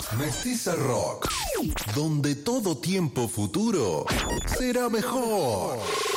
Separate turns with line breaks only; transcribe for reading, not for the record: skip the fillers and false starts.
Mestiza Rock, donde todo tiempo futuro será mejor.